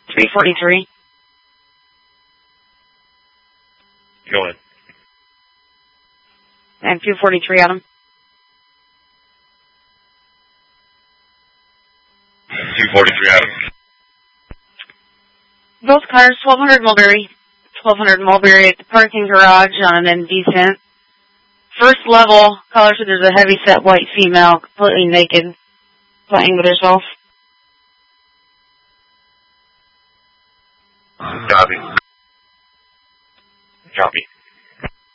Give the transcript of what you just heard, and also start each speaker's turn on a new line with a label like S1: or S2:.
S1: 343.
S2: Go ahead.
S1: And 243, Adam.
S2: 243, Adam.
S1: Both cars, 1200 Mulberry. 1200 Mulberry at the parking garage on an indecent. First level, caller said there's a heavy-set white female, completely naked, playing with herself.
S2: Copy. Copy.